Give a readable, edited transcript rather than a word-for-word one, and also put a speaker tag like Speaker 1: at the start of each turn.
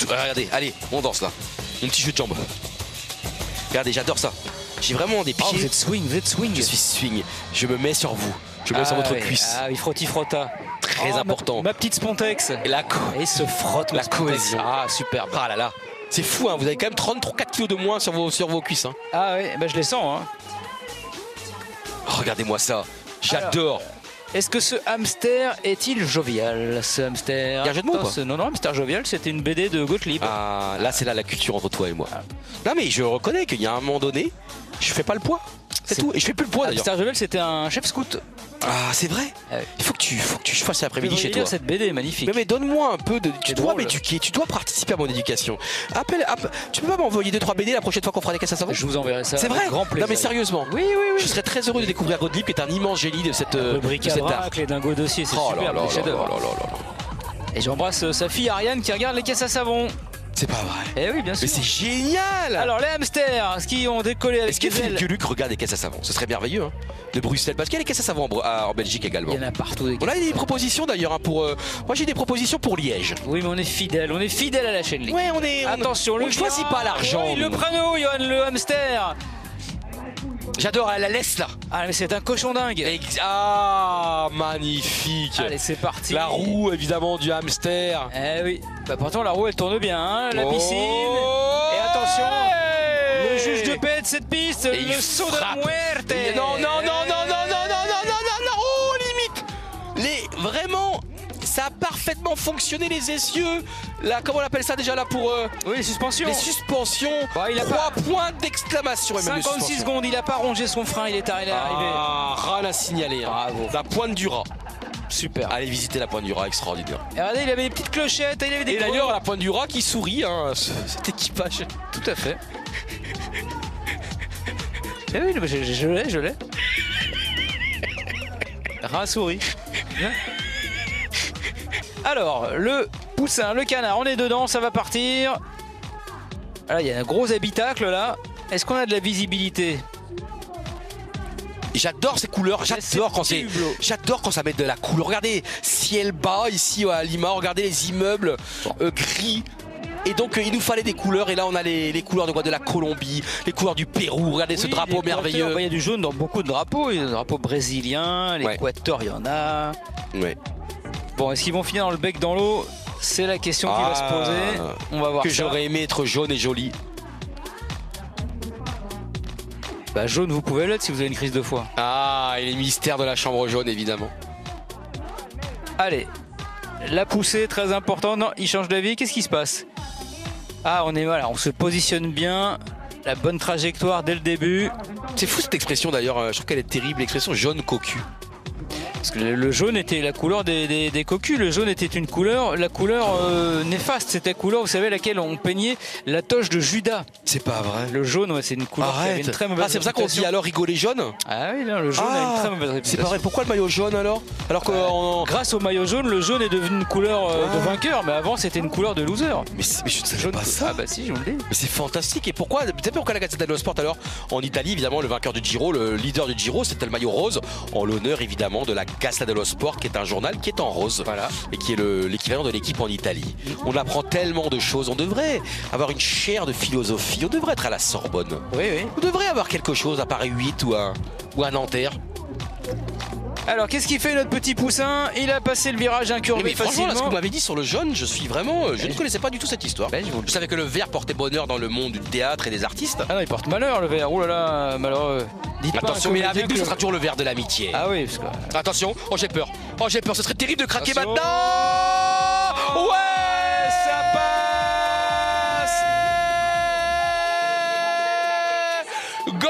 Speaker 1: Regardez, allez, on danse là. Mon petit jeu de jambes. Regardez, j'adore ça. J'ai vraiment des pieds.
Speaker 2: Oh, vous êtes swing, vous êtes swing.
Speaker 1: Je suis swing. Je me mets sur vous. Je me mets sur votre cuisse.
Speaker 2: Ah oui, frotti-frotta.
Speaker 1: Très important.
Speaker 2: Ma petite Spontex.
Speaker 1: Et la
Speaker 2: Et il se frotte
Speaker 1: la cohésion.
Speaker 2: Ah, superbe.
Speaker 1: Ah là là. C'est fou, hein. Vous avez quand même 34 kilos de moins sur vos cuisses. Hein.
Speaker 2: Ah oui, bah je les sens. Hein.
Speaker 1: Oh, regardez-moi ça. J'adore.
Speaker 2: Est-ce que ce hamster est-il jovial, ce hamster?
Speaker 1: Il y a un jeu de mots, quoi.
Speaker 2: Non, non, hamster jovial, c'était une BD de Gottlieb.
Speaker 1: Ah, là, c'est là la culture entre toi et moi. Non, mais je reconnais qu'il y a un moment donné, je fais pas le poids. C'est tout. Et je fais plus le poids d'ailleurs.
Speaker 2: Hamster jovial, c'était un chef scout.
Speaker 1: Ah, c'est vrai.
Speaker 2: Ah oui.
Speaker 1: Il faut que tu fasses l'après-midi chez toi.
Speaker 2: Cette BD est magnifique.
Speaker 1: Mais donne-moi un peu de. Tu dois
Speaker 2: drôle.
Speaker 1: m'éduquer, tu dois participer à mon éducation. Tu peux pas m'envoyer 2-3 BD la prochaine fois qu'on fera des caisses à savon?
Speaker 2: Je vous enverrai ça.
Speaker 1: C'est vrai.
Speaker 2: Grand plaisir.
Speaker 1: Non mais sérieusement.
Speaker 2: Oui, oui, oui.
Speaker 1: Je serais très heureux de découvrir Gottlieb, qui est un immense génie de cette.
Speaker 2: Le
Speaker 1: de cet
Speaker 2: bric-à-brac,
Speaker 1: art.
Speaker 2: les dingos dossiers, c'est
Speaker 1: Oh là
Speaker 2: super.
Speaker 1: là
Speaker 2: des
Speaker 1: là
Speaker 2: chefs-d'œuvre.
Speaker 1: là là là là.
Speaker 2: Et j'embrasse sa fille Ariane qui regarde les caisses à savon.
Speaker 1: C'est pas vrai.
Speaker 2: Eh oui, bien sûr.
Speaker 1: Mais c'est génial.
Speaker 2: Alors les hamsters, ce qui ont décollé avec
Speaker 1: Est-ce que
Speaker 2: des
Speaker 1: Philippe
Speaker 2: ailes.
Speaker 1: Gueluc regarde des caisses à savon? Ce serait merveilleux, hein. De Bruxelles, parce qu'il y a des caisses à savon en Belgique également.
Speaker 2: Il y en a partout des
Speaker 1: On a
Speaker 2: caisses.
Speaker 1: des propositions d'ailleurs hein, pour. Moi j'ai des propositions pour Liège.
Speaker 2: Oui, mais on est fidèle à la chaîne.
Speaker 1: Ouais, on est.
Speaker 2: Attention,
Speaker 1: on ne choisit pas l'argent.
Speaker 2: Oui, le prano, Johan, le hamster.
Speaker 1: J'adore, elle la laisse là.
Speaker 2: Ah, mais c'est un cochon dingue.
Speaker 1: Ah, magnifique.
Speaker 2: Allez, c'est parti.
Speaker 1: La roue évidemment du hamster.
Speaker 2: Eh oui. Bah pourtant la roue elle tourne bien, hein, la
Speaker 1: Oh.
Speaker 2: piscine. Et attention, le juge de paix de cette piste,
Speaker 1: Et il
Speaker 2: le saut de la
Speaker 1: frappe.
Speaker 2: muerte.
Speaker 1: Non, non, non, non, non, non, non, non, non, non, non, oh, limite. Vraiment, ça a parfaitement fonctionné les essieux. Là, comment on appelle ça déjà là pour
Speaker 2: Oui, les suspensions.
Speaker 1: les suspensions.
Speaker 2: Bah, il a
Speaker 1: 3 points d'exclamation.
Speaker 2: 56 secondes, il a pas rongé son frein, il est arrivé.
Speaker 1: Ah, rien à signaler. Hein.
Speaker 2: Bravo.
Speaker 1: La pointe du rat.
Speaker 2: Super.
Speaker 1: Allez visiter la pointe du rat, extraordinaire.
Speaker 2: Et regardez, il avait des petites clochettes, il avait des
Speaker 1: Et
Speaker 2: gros-
Speaker 1: d'ailleurs, la pointe du rat qui sourit, hein, cet équipage.
Speaker 2: Tout à fait. Eh oui, mais je l'ai. Rat souris. Alors, le poussin, le canard, on est dedans, ça va partir. Là, il y a un gros habitacle là. Est-ce qu'on a de la visibilité?
Speaker 1: J'adore ces couleurs, j'adore quand ça met de la couleur. Regardez, ciel bas ici à Lima, regardez les immeubles gris. Et donc il nous fallait des couleurs et là on a les couleurs de la Colombie, les couleurs du Pérou, regardez ce drapeau merveilleux.
Speaker 2: Il y a du jaune dans beaucoup de drapeaux, il y a des drapeaux brésiliens, l'Équateur il y en a.
Speaker 1: Ouais.
Speaker 2: Bon, est-ce qu'ils vont finir dans le bec dans l'eau? C'est la question qui va se poser. On va voir
Speaker 1: que
Speaker 2: ça.
Speaker 1: j'aurais aimé être jaune et joli.
Speaker 2: Bah jaune vous pouvez l'être si vous avez une crise de foie.
Speaker 1: Ah, et les mystères de la chambre jaune évidemment.
Speaker 2: Allez, la poussée très importante. Non, il change d'avis. Qu'est-ce qui se passe? Ah, on se positionne bien. La bonne trajectoire dès le début.
Speaker 1: C'est fou cette expression d'ailleurs, je trouve qu'elle est terrible, l'expression jaune cocu.
Speaker 2: Parce que le jaune était la couleur des cocus. Le jaune était une couleur, la couleur néfaste. C'était la couleur, vous savez, laquelle on peignait la toche de Judas.
Speaker 1: C'est pas vrai.
Speaker 2: Le jaune, ouais, c'est une couleur qui avait une très mauvaise
Speaker 1: Ah, c'est pour ça qu'on dit alors rigoler jaune?
Speaker 2: Ah oui, non, le jaune a une très mauvaise réputation.
Speaker 1: C'est pas vrai, pourquoi le maillot jaune alors? Alors que
Speaker 2: grâce au maillot jaune, le jaune est devenu une couleur de vainqueur, mais avant c'était une couleur de loser.
Speaker 1: Mais je ne savais pas ça.
Speaker 2: Ah bah si, je vous le dis.
Speaker 1: Mais c'est fantastique. Et pourquoi? Peut-être pourquoi la Gazzetta dello Sport alors? En Italie, évidemment, le vainqueur du Giro, le leader du Giro, c'était le maillot rose, en l'honneur évidemment de la Gazzetta dello Sport, qui est un journal qui est en rose.
Speaker 2: Voilà.
Speaker 1: Et qui est l'équivalent de l'équipe en Italie. On apprend tellement de choses. On devrait avoir une chaire de philosophie. On devrait être à la Sorbonne.
Speaker 2: Oui, oui.
Speaker 1: On devrait avoir quelque chose à Paris 8 ou à Nanterre.
Speaker 2: Alors, qu'est-ce qu'il fait notre petit poussin? Il a passé le virage incurvé
Speaker 1: Mais franchement,
Speaker 2: facilement.
Speaker 1: là, ce que vous m'avez dit sur le jaune, je suis vraiment. Je ne connaissais pas du tout cette histoire. Je savais que le vert portait bonheur dans le monde du théâtre et des artistes.
Speaker 2: Ah non, il porte malheur le vert. Oh là là, malheureux. Dites pas
Speaker 1: Attention,
Speaker 2: un
Speaker 1: mais
Speaker 2: comédien
Speaker 1: avec nous,
Speaker 2: que-
Speaker 1: ce sera toujours le vert de l'amitié.
Speaker 2: Ah oui, parce que...
Speaker 1: Attention, oh j'ai peur. Oh j'ai peur, ce serait terrible de craquer
Speaker 2: Attention.
Speaker 1: maintenant. Ouais.